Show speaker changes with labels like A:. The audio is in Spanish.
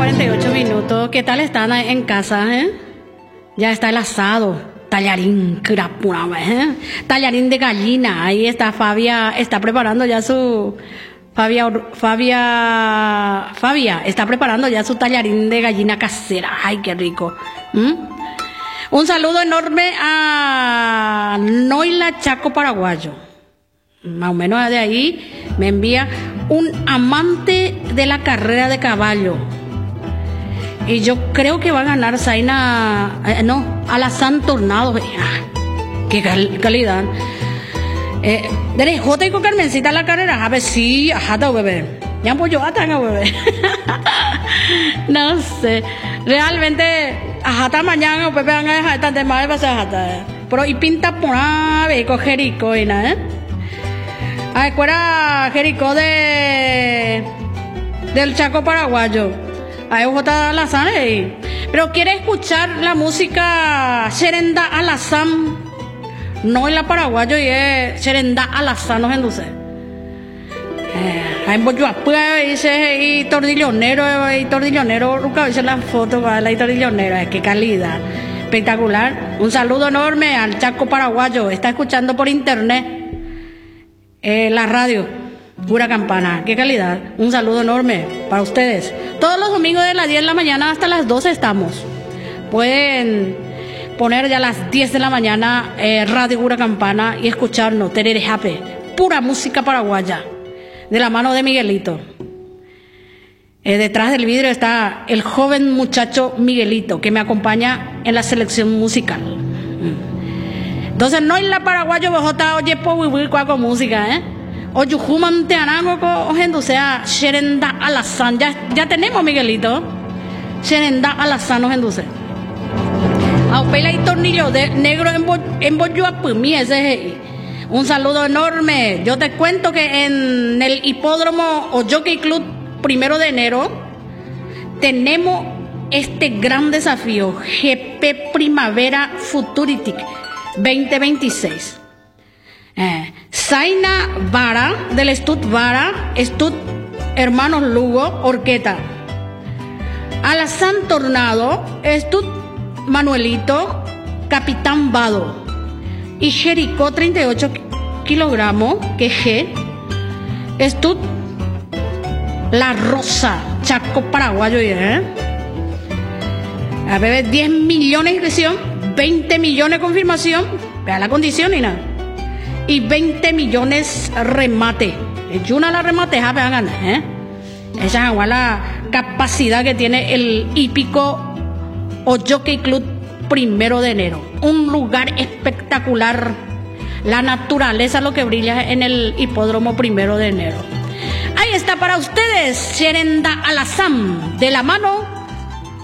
A: 48 minutos. ¿Qué tal están en casa? Ya está el asado. Tallarín, tallarín de gallina. Ahí está Fabia, está preparando ya su... Fabia está preparando ya su tallarín de gallina casera. Ay, qué rico. Un saludo enorme a Noila Chaco Paraguayo. Más o menos de ahí me envía un amante de la carrera de caballo. Y yo creo que va a ganar Zaina, Alazán Tornado. Qué calidad. Dere jota y con Carmencita la carrera. A ver si, ajá, bebé. Ya pues yo ataca, bebé. No sé. Realmente, ajá, mañana, Pepe, van a dejar tanto mal, va a ser ajá. Pero y pinta por ahí, con Jerico, y nada, Ay, fuera Jerico del Chaco Paraguayo. Ahí jota Alazán, pero quiere escuchar la música Serenda Alazán. No en la Paraguayo y es Serenda Alazán, no enduce. Hay mucho apoyo y tordillonero, nunca hice la foto para la tordillonera, qué calidad, espectacular. Un saludo enorme al Chaco Paraguayo, está escuchando por internet la radio, Pura Campana, qué calidad. Un saludo enorme para ustedes. Todos los domingos de las 10 de la mañana hasta las 12 estamos. Pueden poner ya a las 10 de la mañana Radio Pura Campana y escucharnos, Terere Jape, pura música paraguaya, de la mano de Miguelito. Detrás del vidrio está el joven muchacho Miguelito, que me acompaña en la selección musical. Entonces, no en la Paraguayo, bojota, oye, con música, O Yujuman te anango, o gente, sea, Sherenda Alazán, ya tenemos Miguelito. Sherenda Alazán, o gente. Aupela y tornillo de negro en Boyuapumi, ese. Un saludo enorme. Yo te cuento que en el hipódromo o Jockey Club 1 de enero tenemos este gran desafío, GP Primavera Futuritic 2026. Zaina Vara del Stud Vara, Stud Hermanos Lugo, Orqueta. Alazán Tornado, Stud Manuelito, Capitán Vado. Y Jericó 38 kilogramos, que G. Stud La Rosa, Chaco Paraguayo, A ver, 10 millones de inscripción, 20 millones de confirmación, vea la condición y nada. Y 20 millones remate. Es una la remate, ya vean ganas, Esa es la capacidad que tiene el hípico o Jockey Club 1 de enero. Un lugar espectacular. La naturaleza lo que brilla en el hipódromo 1 de enero. Ahí está para ustedes, Sherenda Alazán, de la mano